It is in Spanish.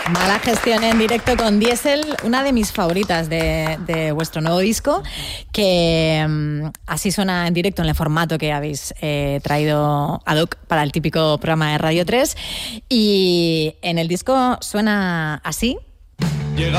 Mala gestión en directo con Diesel, una de mis favoritas de vuestro nuevo disco, que así suena en directo en el formato que habéis traído ad hoc para el típico programa de Radio 3. Y en el disco suena así,